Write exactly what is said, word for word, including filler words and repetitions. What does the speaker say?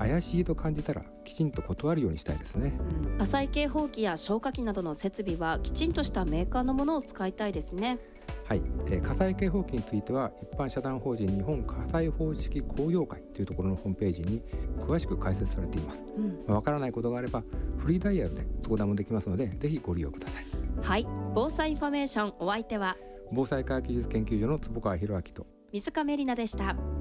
怪しいと感じたらきちんと断るようにしたいですね、 うん、火災警報器や消火器などの設備はきちんとしたメーカーのものを使いたいですね。 はい、えー、火災警報器については一般社団法人日本火災報知器工業会というところのホームページに詳しく解説されています。わ、うん、からないことがあればフリーダイヤルで相談もできますので、ぜひご利用ください。 はい、防災インフォメーション、お相手は防災科学技術研究所の坪川博明と水上里奈でした。